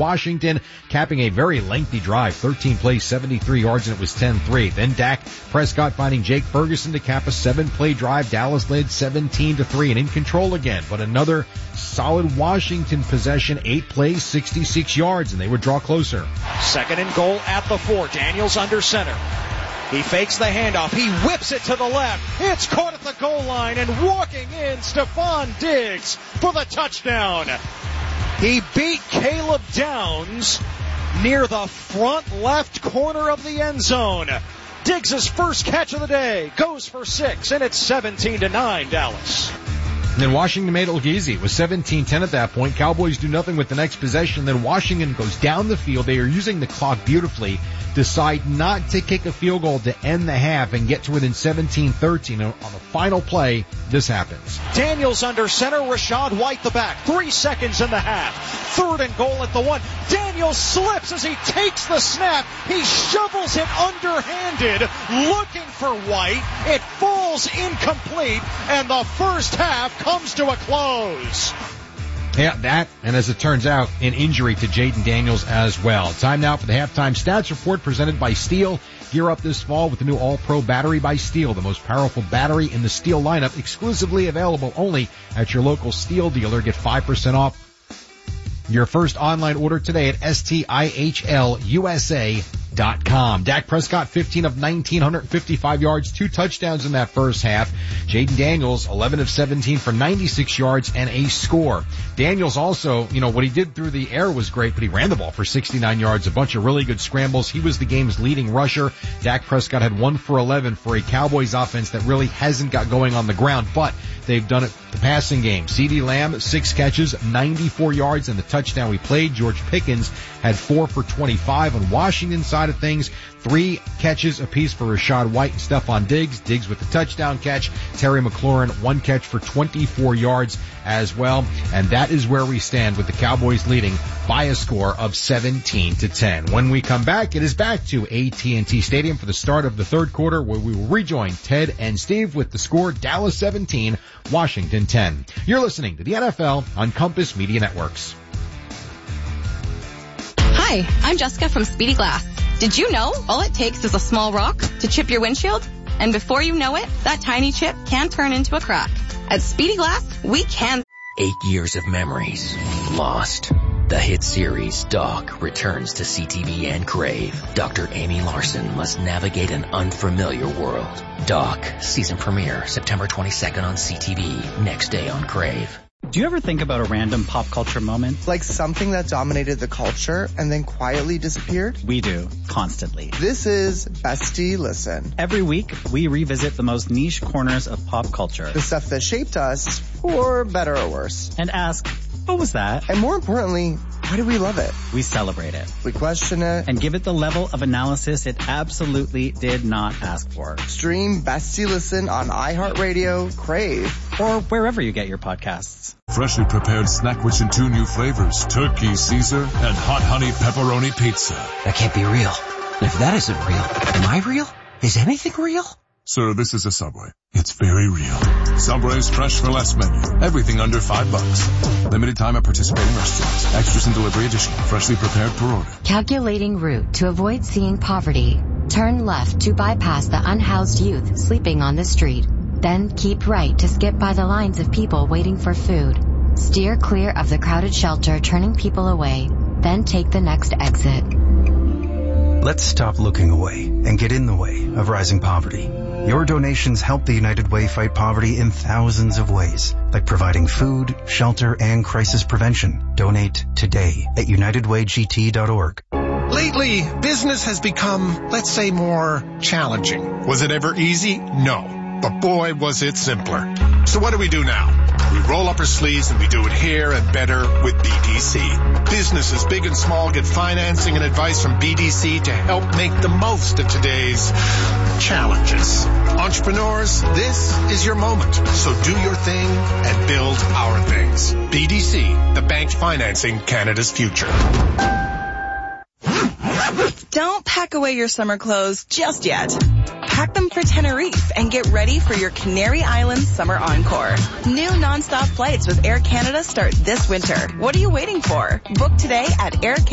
Washington, capping a very lengthy drive, 13 plays, 73 yards, and it was 10-3. Then Dak Prescott finding Jake Ferguson to cap a 7-play drive. Dallas led 17-3 and in control again, but another solid Washington possession, 8 plays, 66 yards, and they would draw closer. 2nd and goal at the 4. Daniels under center. He fakes the handoff. He whips it to the left. It's caught at the goal line, and walking in, Stephon Diggs for the touchdown. He beat Caleb Downs near the front left corner of the end zone. Diggs' first catch of the day goes for 6, and it's 17-9 Dallas. And then Washington made it look easy. It was 17-10 at that point. Cowboys do nothing with the next possession. Then Washington goes down the field. They are using the clock beautifully. Decide not to kick a field goal to end the half and get to within 17-13. On the final play, this happens. Daniels under center. Rachaad White the back. 3 seconds in the half. 3rd and goal at the 1. Daniels slips as he takes the snap. He shovels it underhanded, looking for White. It falls incomplete, and the first half comes to a close. Yeah, that, and as it turns out, an injury to Jaden Daniels as well. Time now for the halftime stats report presented by Steel. Gear up this fall with the new All-Pro battery by Steel, the most powerful battery in the Steel lineup, exclusively available only at your local Steel dealer. Get 5% off your first online order today at STIHLUSA.com. Dak Prescott, 15 of 19, 155 yards, 2 touchdowns in that first half. Jaden Daniels, 11 of 17 for 96 yards and a score. Daniels also, what he did through the air was great, but he ran the ball for 69 yards, a bunch of really good scrambles. He was the game's leading rusher. Dak Prescott had 1 for 11 for a Cowboys offense that really hasn't got going on the ground, but they've done it the passing game. CeeDee Lamb, 6 catches, 94 yards, and the touchdown we played. George Pickens had 4 for 25 on Washington side of things. 3 catches apiece for Rachaad White and Stephon Diggs. Diggs with the touchdown catch. Terry McLaurin, 1 catch for 24 yards as well. And that is where we stand with the Cowboys leading by a score of 17-10. When we come back, it is back to AT&T Stadium for the start of the third quarter, where we will rejoin Ted and Steve with the score Dallas 17, Washington 10. You're listening to the NFL on Compass Media Networks. Hi, I'm Jessica from Speedy Glass. Did you know all it takes is a small rock to chip your windshield? And before you know it, that tiny chip can turn into a crack. At Speedy Glass, we can. 8 years of memories lost. The hit series Doc returns to CTV and Crave. Dr. Amy Larson must navigate an unfamiliar world. Doc, season premiere, September 22nd on CTV, next day on Crave. Do you ever think about a random pop culture moment? Like something that dominated the culture and then quietly disappeared? We do, constantly. This is Bestie Listen. Every week, we revisit the most niche corners of pop culture. The stuff that shaped us, for better or worse. And ask, what was that? And more importantly, why do we love it? We celebrate it. We question it. And give it the level of analysis it absolutely did not ask for. Stream Bestie Listen on iHeartRadio, Crave, or wherever you get your podcasts. Freshly prepared snack rich in 2 new flavors, Turkey Caesar and Hot Honey Pepperoni Pizza. That can't be real. If that isn't real, am I real? Is anything real? Sir, this is a Subway. It's very real. Subway's Fresh for Less menu. Everything under $5. Limited time at participating restaurants. Extras and delivery additional. Freshly prepared per order. Calculating route to avoid seeing poverty. Turn left to bypass the unhoused youth sleeping on the street. Then keep right to skip by the lines of people waiting for food. Steer clear of the crowded shelter turning people away. Then take the next exit. Let's stop looking away and get in the way of rising poverty. Your donations help the United Way fight poverty in thousands of ways, like providing food, shelter, and crisis prevention. Donate today at unitedwaygt.org. Lately, business has become, let's say, more challenging. Was it ever easy? No. But boy, was it simpler. So what do we do now? We roll up our sleeves and we do it here and better with BDC. Businesses big and small get financing and advice from BDC to help make the most of today's challenges. Entrepreneurs, this is your moment. So do your thing and build our things. BDC, the bank financing Canada's future. Don't pack away your summer clothes just yet. Pack them for Tenerife and get ready for your Canary Islands summer encore. New nonstop flights with Air Canada start this winter. What are you waiting for? Book today at Air Canada.